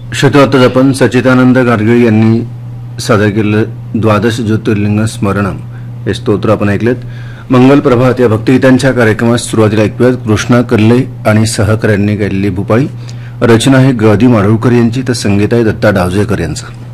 श्रोते, आपण सच्चिदानंद गाडगीळ यांनी सादर केलेलं द्वादश ज्योतिर्लिंग स्मरणम हे स्तोत्र आपण ऐकलेत. मंगल प्रभात या भक्तिगीतांच्या कार्यक्रमात सुरुवातीला ऐकूयात कृष्णा कल्ले आणि सहकाऱ्यांनी गायलेली भूपाळी. रचना आहे ग. माडगूळकर यांची, तर संगीत आहे दत्ता डावजेकर यांचं.